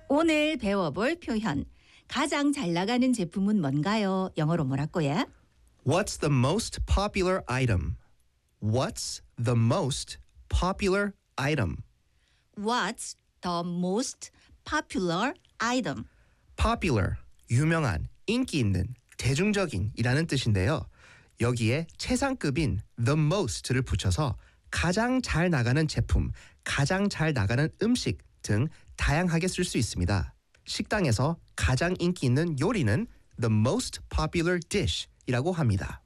오늘 배워볼 표현. 가장 잘 나가는 제품은 뭔가요? 영어로 뭐라고요? What's the most popular item? What's the most popular item? What's the most popular item? Popular, 유명한, 인기 있는, 대중적인 이라는 뜻인데요. 여기에 최상급인 the most를 붙여서 가장 잘 나가는 제품, 가장 잘 나가는 음식 등 다양하게 쓸 수 있습니다. 식당에서 가장 인기 있는 요리는 the most popular dish 이라고 합니다.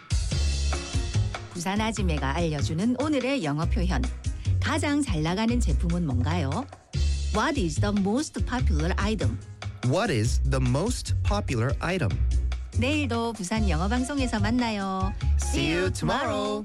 부산 아지매가 알려주는 오늘의 영어 표현. 가장 잘 나가는 제품은 뭔가요? What is the most popular item? What is the most popular item? 내일도 부산 영어 방송에서 만나요. See you tomorrow.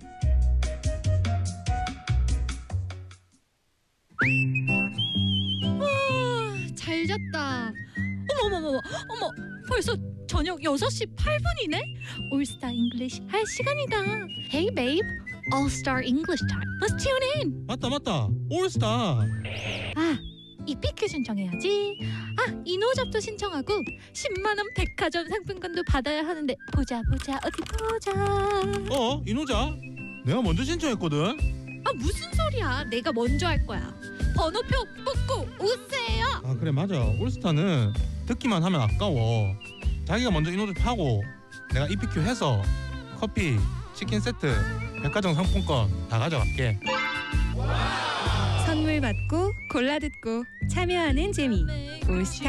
잘 잤다. 어머, 벌써 저녁 6시 8분이네? 올스타 잉글리시 할 시간이다. Hey babe, All Star English time. Let's tune in. 맞다. 올스타. 아, 이피큐 신청해야지. 아, 이노잡도 신청하고 10만 원 백화점 상품권도 받아야 하는데 보자 어디 보자. 이노자. 내가 먼저 신청했거든. 아, 무슨 소리야? 내가 먼저 할 거야. 번호표 뽑고 오세요. 아 그래 맞아. 올스타는 듣기만 하면 아까워. 자기가 먼저 이노즈 파고 내가 EPQ 해서 커피, 치킨 세트, 백화점 상품권 다 가져갈게. 선물 받고 골라 듣고 참여하는 재미. 올스타